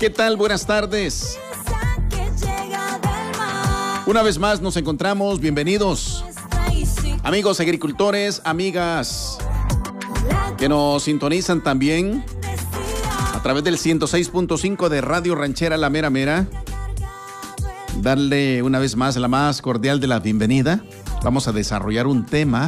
¿Qué tal? Buenas tardes. Una vez más nos encontramos, bienvenidos. Amigos agricultores, amigas que nos sintonizan también a través del 106.5 de Radio Ranchera La Mera Mera. Darle una vez más la más cordial de la bienvenida. Vamos a desarrollar un tema.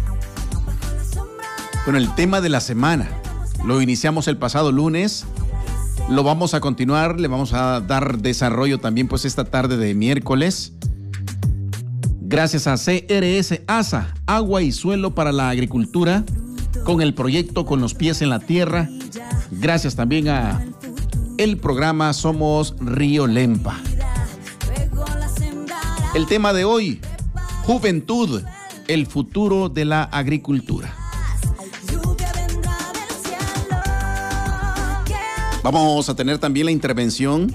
Bueno, el tema de la semana. Lo iniciamos el pasado lunes. Lo vamos a continuar, le vamos a dar desarrollo también pues esta tarde de miércoles. Gracias a CRS ASA, Agua y Suelo para la Agricultura, con el proyecto Con los Pies en la Tierra. Gracias también a el programa Somos Río Lempa. El tema de hoy, juventud, el futuro de la agricultura. Vamos a tener también la intervención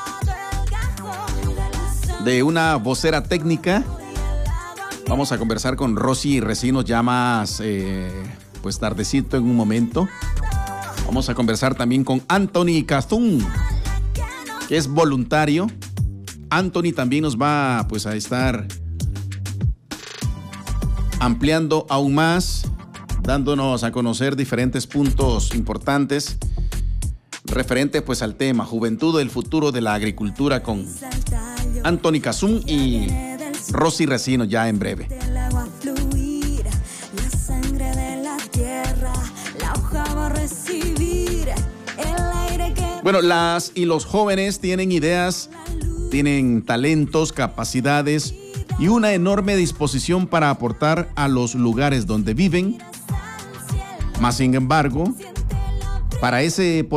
de una vocera técnica. Vamos a conversar con Rosy Recinos ya más, pues tardecito en un momento. Vamos a conversar también con Anthony Cazún, que es voluntario. Anthony también nos va pues a estar ampliando aún más, dándonos a conocer diferentes puntos importantes referente pues al tema Juventud, el futuro de la agricultura, con Anthony Cazún y Rosy Recinos ya en breve. Bueno, las y los jóvenes tienen ideas, tienen talentos, capacidades y una enorme disposición para aportar a los lugares donde viven. Mas, sin embargo, para que ese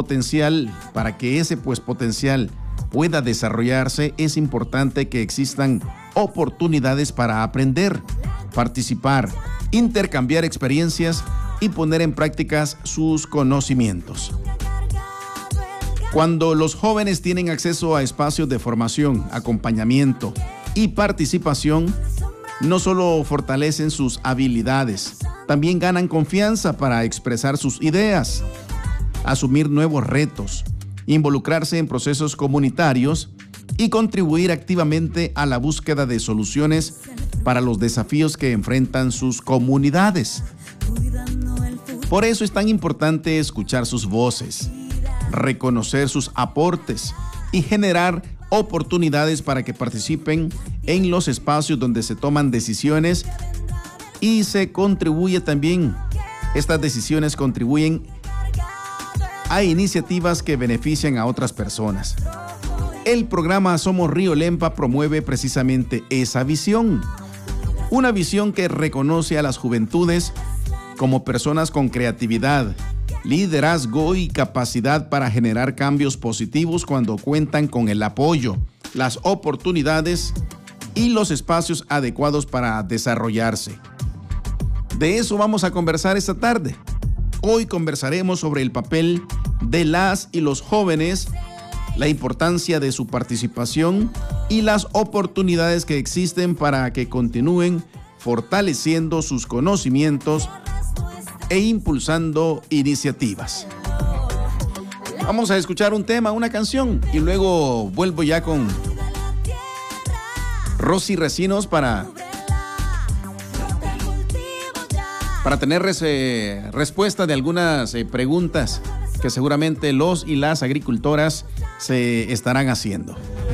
potencial pueda desarrollarse, es importante que existan oportunidades para aprender, participar, intercambiar experiencias y poner en práctica sus conocimientos. Cuando los jóvenes tienen acceso a espacios de formación, acompañamiento y participación, no solo fortalecen sus habilidades, también ganan confianza para expresar sus ideas, asumir nuevos retos, involucrarse en procesos comunitarios y contribuir activamente a la búsqueda de soluciones para los desafíos que enfrentan sus comunidades. Por eso es tan importante escuchar sus voces, reconocer sus aportes y generar oportunidades para que participen en los espacios donde se toman decisiones y se contribuye también. Estas decisiones contribuyen a iniciativas que benefician a otras personas. El programa Somos Río Lempa promueve precisamente esa visión. Una visión que reconoce a las juventudes como personas con creatividad, liderazgo y capacidad para generar cambios positivos cuando cuentan con el apoyo, las oportunidades y los espacios adecuados para desarrollarse. De eso vamos a conversar esta tarde. Hoy conversaremos sobre el papel de las y los jóvenes, la importancia de su participación y las oportunidades que existen para que continúen fortaleciendo sus conocimientos e impulsando iniciativas. Vamos a escuchar un tema, una canción, y luego vuelvo ya con Rosy Recinos para tener respuesta de algunas preguntas que seguramente los y las agricultoras se estarán haciendo.